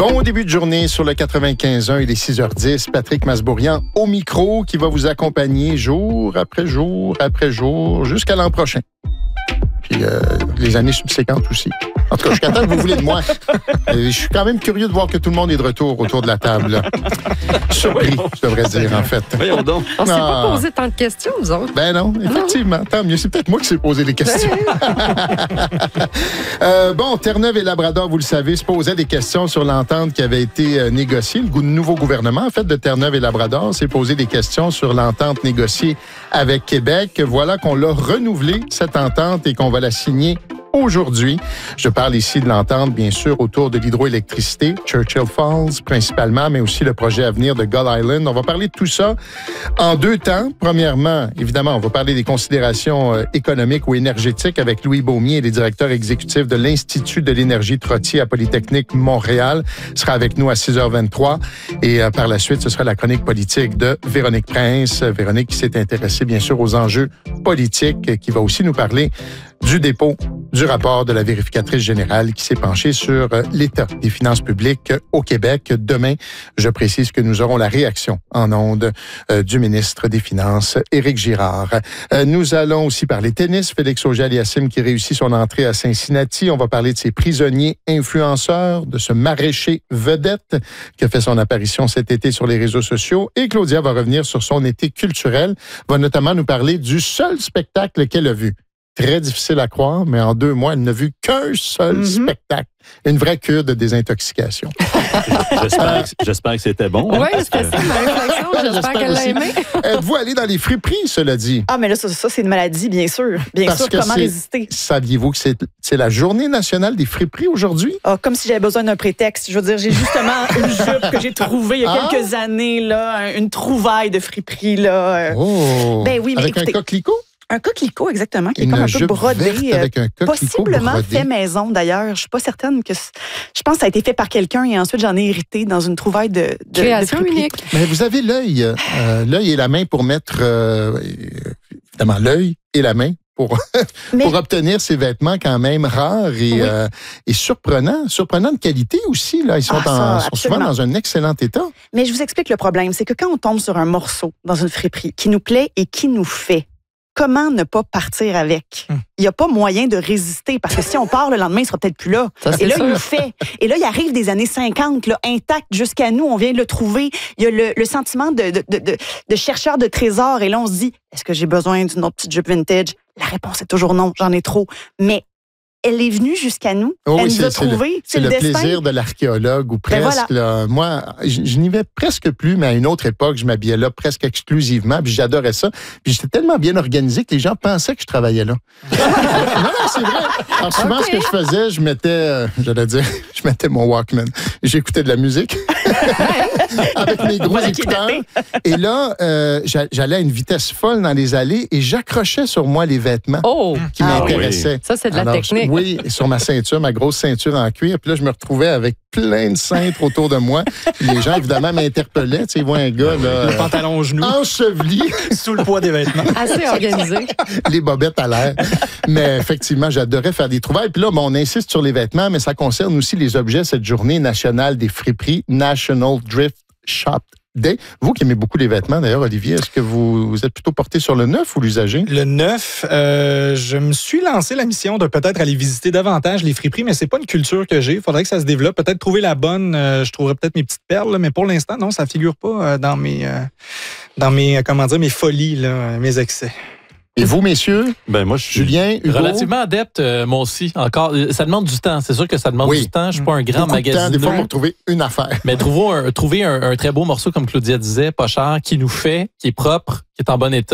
Bon début de journée sur le 95.1, il est 6h10. Patrick Masbourian au micro qui va vous accompagner jour après jour après jour jusqu'à l'an prochain. Puis les années subséquentes aussi. En tout cas, jusqu'à temps que vous voulez de moi. Je suis quand même curieux de voir que tout le monde est de retour autour de la table. Là. Surpris, je devrais dire, en fait. Voyons donc. On s'est pas posé tant de questions, vous autres. Ben non, effectivement. Tant mieux. C'est peut-être moi qui s'ai posé les questions. Bon, Terre-Neuve et Labrador, vous le savez, se posaient des questions sur l'entente qui avait été négociée. Le nouveau gouvernement, en fait, de Terre-Neuve et Labrador, s'est posé des questions sur l'entente négociée avec Québec. Voilà qu'on l'a renouvelée, cette entente, et qu'on va la signer aujourd'hui. Je parle ici de l'entente, bien sûr, autour de l'hydroélectricité, Churchill Falls principalement, mais aussi le projet à venir de Gull Island. On va parler de tout ça en deux temps. Premièrement, évidemment, on va parler des considérations économiques ou énergétiques avec Louis Beaumier, le directeur exécutif de l'Institut de l'énergie Trottier à Polytechnique Montréal. Il sera avec nous à 6h23. Et par la suite, ce sera la chronique politique de Véronique Prince. Véronique qui s'est intéressée, bien sûr, aux enjeux politiques, qui va aussi nous parler du dépôt du rapport de la vérificatrice générale qui s'est penchée sur l'état des finances publiques au Québec. Demain, je précise que nous aurons la réaction en ondes du ministre des Finances, Éric Girard. Nous allons aussi parler tennis. Félix Auger-Aliassime qui réussit son entrée à Cincinnati. On va parler de ses prisonniers influenceurs, de ce maraîcher vedette qui a fait son apparition cet été sur les réseaux sociaux. Et Claudia va revenir sur son été culturel, va notamment nous parler du seul spectacle qu'elle a vu. Très difficile à croire, mais en 2 mois, elle n'a vu qu'un seul spectacle. Une vraie cure de désintoxication. J'espère que c'était bon. Oui, c'était ça ma réflexion. J'espère qu'elle l'a aimé. Êtes-vous allé dans les friperies, cela dit? Ah, mais là, ça c'est une maladie, bien sûr. Bien sûr, comment résister? Saviez-vous que c'est la journée nationale des friperies aujourd'hui? Ah, comme si j'avais besoin d'un prétexte. Je veux dire, j'ai justement une jupe que j'ai trouvée il y a quelques années, là, une trouvaille de friperie, là. Oh! Ben oui, mais avec écoutez, un coquelicot? Un coquelicot, exactement, qui est Une comme un peu jupe brodé. Verte avec un coquelicot possiblement brodé. fait maison, d'ailleurs. Je suis pas certaine que... Je pense que ça a été fait par quelqu'un et ensuite j'en ai hérité dans une trouvaille de création friperie. unique. Mais vous avez l'œil et la main pour mettre, évidemment, l'œil et la main pour obtenir ces vêtements quand même rares et surprenants de qualité aussi. Là. Ils sont, sont souvent dans un excellent état. Mais je vous explique le problème. C'est que quand on tombe sur un morceau dans une friperie qui nous plaît et qui nous fait, comment ne pas partir avec? Il n'y a pas moyen de résister parce que si on part le lendemain, il sera peut-être plus là. Ça, et là, sûr. il nous fait. Et là, il arrive des années 50, là, intact jusqu'à nous. On vient de le trouver. Il y a le sentiment de chercheur de trésors. Et là, on se dit, est-ce que j'ai besoin d'une autre petite jupe vintage? La réponse est toujours non. J'en ai trop. Mais elle est venue jusqu'à nous. Elle nous a trouvés. C'est le destin. plaisir de l'archéologue ou presque. Ben voilà. Là, moi, je n'y vais presque plus, mais à une autre époque, je m'habillais là presque exclusivement, puis j'adorais ça. Puis j'étais tellement bien organisé que les gens pensaient que je travaillais là. Non, c'est vrai. Alors souvent, ce que je faisais, je mettais mon Walkman. J'écoutais de la musique avec mes gros écouteurs. Et là, j'allais à une vitesse folle dans les allées et j'accrochais sur moi les vêtements qui m'intéressaient. Oui. Ça, c'est de la technique. Oui, sur ma ceinture, ma grosse ceinture en cuir. Puis là, je me retrouvais avec plein de cintres autour de moi. Puis les gens, évidemment, m'interpellaient. Tu sais, ils voient un gars, là, le pantalon au genou, enseveli. sous le poids des vêtements. Assez organisé. Les bobettes à l'air. Mais effectivement, j'adorais faire des trouvailles. Puis là, on insiste sur les vêtements, mais ça concerne aussi les objets cette journée nationale des friperies, National Thrift Shop Day. Vous qui aimez beaucoup les vêtements, d'ailleurs, Olivier, est-ce que vous êtes plutôt porté sur le neuf ou l'usager? Le neuf, je me suis lancé la mission de peut-être aller visiter davantage les friperies, mais c'est pas une culture que j'ai. Il faudrait que ça se développe. Peut-être trouver la bonne, je trouverais peut-être mes petites perles, mais pour l'instant, non, ça figure pas dans mes folies, là, mes excès. Et vous, messieurs? Ben moi, je suis Julien, Hugo? relativement adepte, moi aussi. Encore, ça demande du temps. C'est sûr que ça demande du temps. Je suis pas un grand magasineux. Des fois, pour trouver une affaire. Mais trouver un très beau morceau, comme Claudia disait, pas cher, qui nous fait, qui est propre, qui est en bon état.